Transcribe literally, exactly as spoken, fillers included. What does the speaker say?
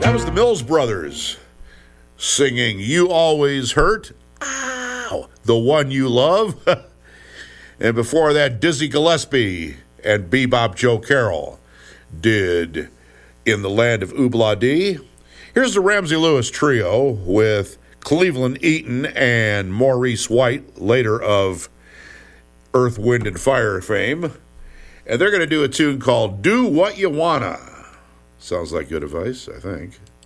That was the Mills Brothers singing You Always Hurt, Ow, the One You Love. And before that, Dizzy Gillespie and Bebop Joe Carroll did In the Land of Oobla Dee. Here's the Ramsey Lewis Trio with Cleveland Eaton and Maurice White, later of Earth, Wind, and Fire fame. And they're going to do a tune called Do What You Wanna. Sounds like good advice, I think.